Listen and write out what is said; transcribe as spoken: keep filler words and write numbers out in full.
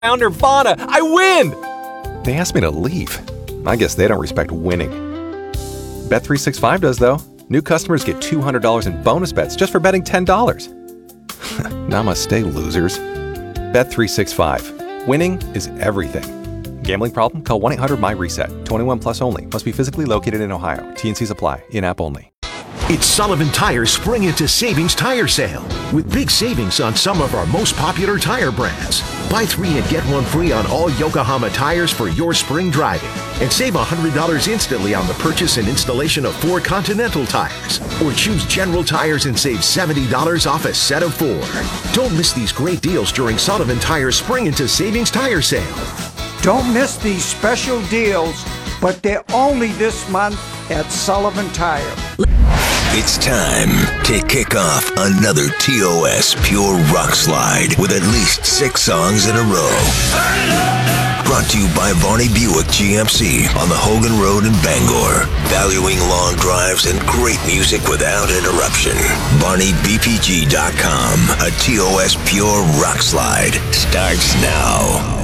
Nirvana. I win! They asked me to leave. I guess they don't respect winning. Bet three sixty-five does, though. New customers get two hundred dollars in bonus bets just for betting ten dollars. Namaste, losers. Bet three sixty-five. Winning is everything. Gambling problem? Call one eight hundred M Y reset. twenty-one plus only. Must be physically located in Ohio. T and Cs apply. In-app only. It's Sullivan Tires Spring Into Savings Tire Sale with big savings on some of our most popular tire brands. Buy three and get one free on all Yokohama tires for your spring driving. And save one hundred dollars instantly on the purchase and installation of four Continental tires. Or choose General Tires and save seventy dollars off a set of four. Don't miss these great deals during Sullivan Tires Spring Into Savings Tire Sale. Don't miss these special deals, but they're only this month at Sullivan Tire. It's time to kick off another T O S Pure Rock Slide with at least six songs in a row. Brought to you by Varney Buick G M C on the Hogan Road in Bangor. Valuing long drives and great music without interruption. Varney B P G dot com. A T O S Pure Rock Slide starts now.